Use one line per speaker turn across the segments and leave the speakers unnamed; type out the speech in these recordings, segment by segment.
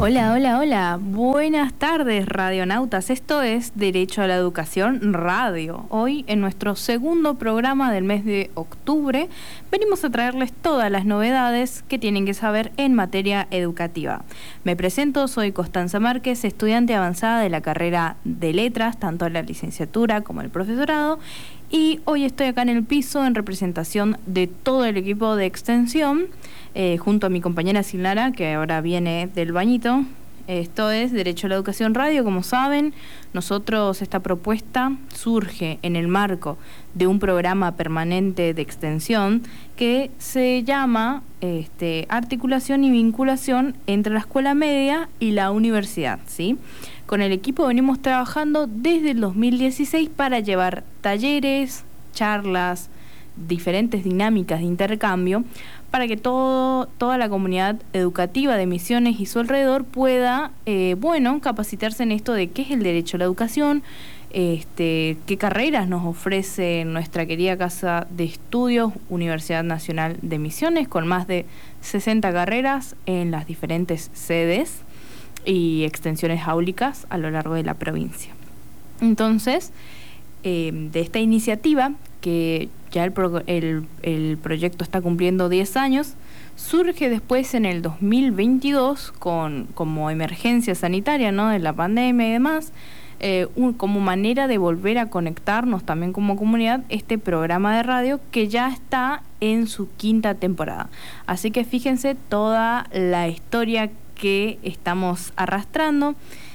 Hola, hola, hola. Buenas tardes, radionautas. Esto es Derecho a la Educación Radio. Hoy, en nuestro segundo programa del mes de octubre, venimos a traerles todas las novedades que tienen que saber en materia educativa. Me presento, soy Constanza Márquez, estudiante avanzada de la carrera de Letras, tanto en la licenciatura como en el profesorado, y hoy estoy acá en el piso en representación de todo el equipo de Extensión, junto a mi compañera Silnara, que ahora viene del bañito. Esto es Derecho a la Educación Radio. Como saben, esta propuesta surge en el marco de un programa permanente de extensión que se llama Articulación y Vinculación entre la Escuela Media y la Universidad, ¿sí? Con el equipo venimos trabajando desde el 2016 para llevar talleres, charlas, diferentes dinámicas de intercambio para que toda la comunidad educativa de Misiones y su alrededor pueda, capacitarse en esto de qué es el derecho a la educación, qué carreras nos ofrece nuestra querida Casa de Estudios Universidad Nacional de Misiones, con más de 60 carreras en las diferentes sedes y extensiones áulicas a lo largo de la provincia. Entonces, de esta iniciativa, que ya el proyecto está cumpliendo 10 años, surge después en el 2022 como emergencia sanitaria, ¿no?, de la pandemia y demás, como manera de volver a conectarnos también como comunidad, este programa de radio que ya está en su 5ª temporada. Así que fíjense toda la historia que estamos arrastrando.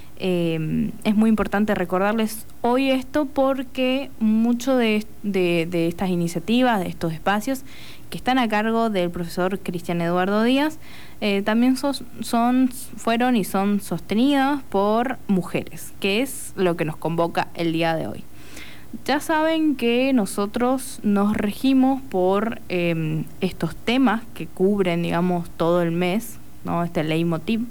Es muy importante recordarles hoy esto porque mucho de estas iniciativas, de estos espacios que están a cargo del profesor Cristian Eduardo Díaz, también fueron y son sostenidos por mujeres, que es lo que nos convoca el día de hoy. Ya saben que nosotros nos regimos por estos temas que cubren, digamos, todo el mes, ¿no?, este leitmotiv.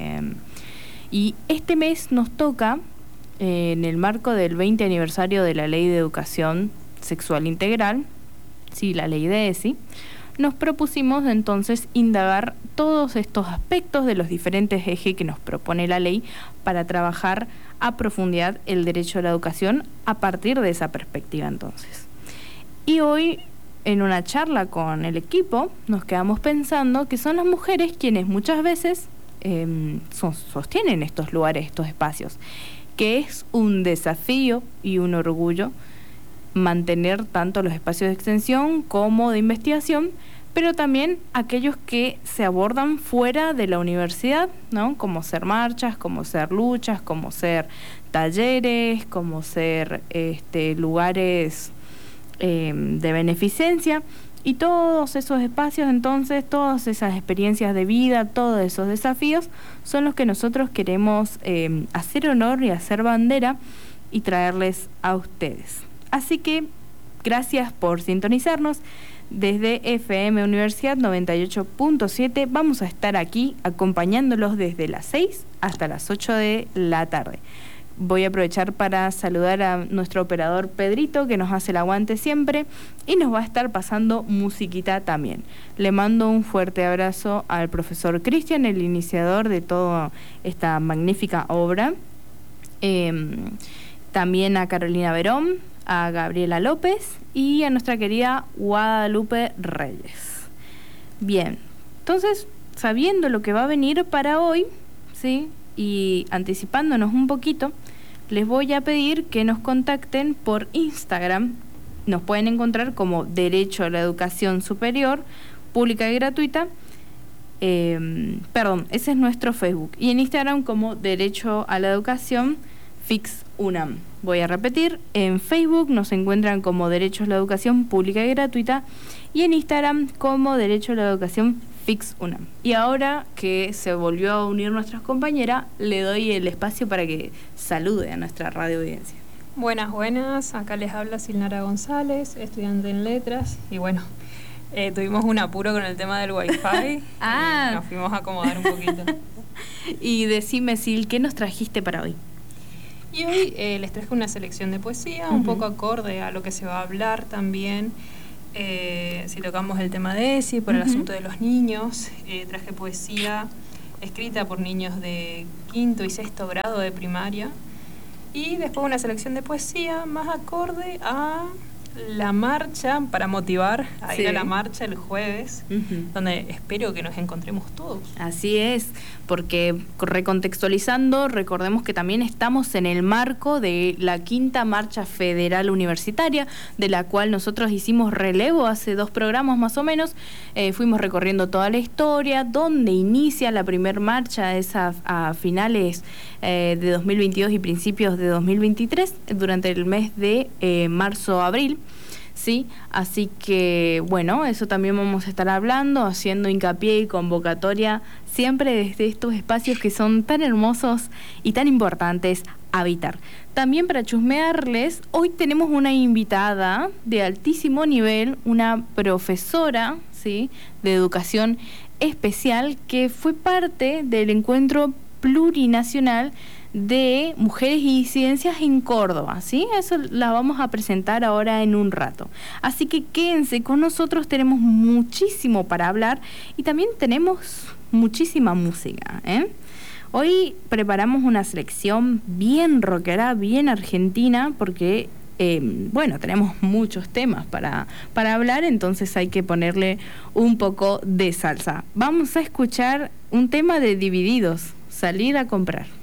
Y este mes nos toca, en el marco del 20 aniversario de la Ley de Educación Sexual Integral, sí, la Ley de ESI, nos propusimos entonces indagar todos estos aspectos de los diferentes ejes que nos propone la ley para trabajar a profundidad el derecho a la educación a partir de esa perspectiva entonces. Y hoy, en una charla con el equipo, nos quedamos pensando que son las mujeres quienes muchas veces sostienen estos lugares, estos espacios, que es un desafío y un orgullo mantener tanto los espacios de extensión como de investigación, pero también aquellos que se abordan fuera de la universidad, ¿no?, como ser marchas, como ser luchas, como ser talleres, como ser lugares de beneficencia. Y todos esos espacios, entonces, todas esas experiencias de vida, todos esos desafíos, son los que nosotros queremos hacer honor y hacer bandera y traerles a ustedes. Así que, gracias por sintonizarnos. Desde FM Universidad 98.7 vamos a estar aquí acompañándolos desde las 6 hasta las 8 de la tarde. Voy a aprovechar para saludar a nuestro operador Pedrito, que nos hace el aguante siempre, y nos va a estar pasando musiquita también. Le mando un fuerte abrazo al profesor Cristian, el iniciador de toda esta magnífica obra. También a Carolina Verón, a Gabriela López y a nuestra querida Guadalupe Reyes. Bien, entonces, sabiendo lo que va a venir para hoy, ¿sí?, y anticipándonos un poquito, les voy a pedir que nos contacten por Instagram. Nos pueden encontrar como Derecho a la Educación Superior, Pública y Gratuita. Ese es nuestro Facebook. Y en Instagram como Derecho a la Educación FIX UNAM. Voy a repetir, en Facebook nos encuentran como Derecho a la Educación Pública y Gratuita y en Instagram como Derecho a la Educación FIX UNAM. Y ahora que se volvió a unir nuestra compañera, le doy el espacio para que salude a nuestra radio audiencia.
Buenas, acá les habla Silnara González, estudiante en Letras, y bueno, tuvimos un apuro con el tema del Wi-Fi. Nos fuimos a acomodar un poquito.
Y decime, Sil, ¿qué nos trajiste para hoy?
Y hoy les traje una selección de poesía, un poco acorde a lo que se va a hablar también. Si tocamos el tema de ESI, por el asunto de los niños, traje poesía escrita por niños de 5º y 6º grado de primaria. Y después una selección de poesía más acorde a la marcha, para motivar a ir a la marcha el jueves, donde espero que nos encontremos todos.
Así es, porque recontextualizando, recordemos que también estamos en el marco de la 5ª Marcha Federal Universitaria, de la cual nosotros hicimos relevo hace 2 programas más o menos. Fuimos recorriendo toda la historia, donde inicia la primer marcha, a finales de 2022 y principios de 2023, durante el mes de marzo-abril. Sí, así que bueno, eso también vamos a estar hablando, haciendo hincapié y convocatoria siempre desde estos espacios que son tan hermosos y tan importantes habitar. También para chusmearles, hoy tenemos una invitada de altísimo nivel, una profesora, ¿sí?, de educación especial que fue parte del encuentro plurinacional de mujeres y disidencias en Córdoba, ¿sí? Eso la vamos a presentar ahora en un rato. Así que quédense con nosotros, tenemos muchísimo para hablar y también tenemos muchísima música, ¿eh? Hoy preparamos una selección bien rockera, bien argentina, porque bueno, tenemos muchos temas para hablar, entonces hay que ponerle un poco de salsa. Vamos a escuchar un tema de Divididos, Salir a comprar.